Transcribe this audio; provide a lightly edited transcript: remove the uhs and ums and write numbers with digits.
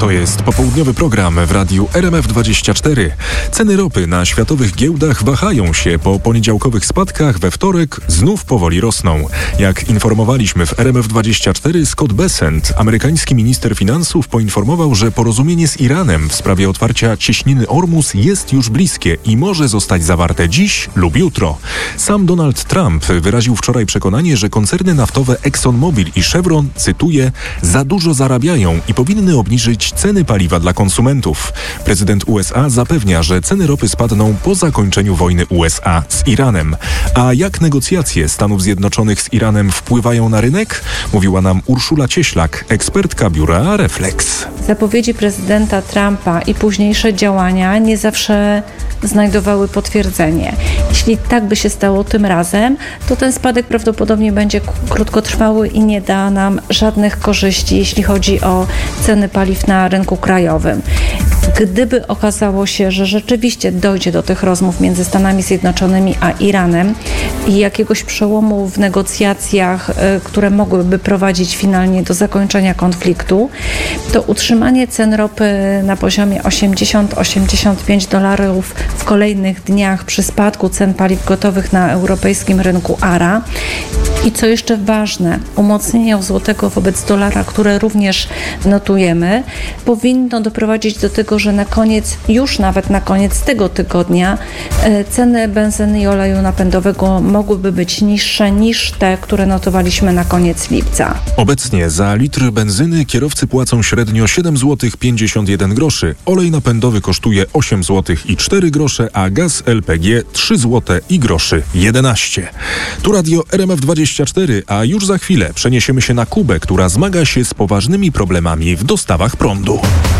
To jest popołudniowy program w radiu RMF24. Ceny ropy na światowych giełdach wahają się po poniedziałkowych spadkach, we wtorek znów powoli rosną. Jak informowaliśmy w RMF24, Scott Bessent, amerykański minister finansów, poinformował, że porozumienie z Iranem w sprawie otwarcia cieśniny Ormus jest już bliskie i może zostać zawarte dziś lub jutro. Sam Donald Trump wyraził wczoraj przekonanie, że koncerny naftowe ExxonMobil i Chevron, cytuję, za dużo zarabiają i powinny obniżyć ceny paliwa dla konsumentów. Prezydent USA zapewnia, że ceny ropy spadną po zakończeniu wojny USA z Iranem. A jak negocjacje Stanów Zjednoczonych z Iranem wpływają na rynek? Mówiła nam Urszula Cieślak, ekspertka biura Reflex. Zapowiedzi prezydenta Trumpa i późniejsze działania nie zawsze znajdowały potwierdzenie. Jeśli tak by się stało tym razem, to ten spadek prawdopodobnie będzie krótkotrwały i nie da nam żadnych korzyści, jeśli chodzi o ceny paliw na rynku krajowym. Gdyby okazało się, że rzeczywiście dojdzie do tych rozmów między Stanami Zjednoczonymi a Iranem i jakiegoś przełomu w negocjacjach, które mogłyby prowadzić finalnie do zakończenia konfliktu, to utrzymanie cen ropy na poziomie $80-85 w kolejnych dniach przy spadku cen paliw gotowych na europejskim rynku ARA i co jeszcze ważne, umocnienie złotego wobec dolara, które również notujemy, powinno doprowadzić do tego, że nawet na koniec tego tygodnia ceny benzyny i oleju napędowego mogłyby być niższe niż te, które notowaliśmy na koniec lipca. Obecnie za litr benzyny kierowcy płacą średnio 7,51 zł, olej napędowy kosztuje 8,04 zł, a gaz LPG 3,11 zł. Tu radio RMF24, a już za chwilę przeniesiemy się na Kubę, która zmaga się z poważnymi problemami w dostawach prądu.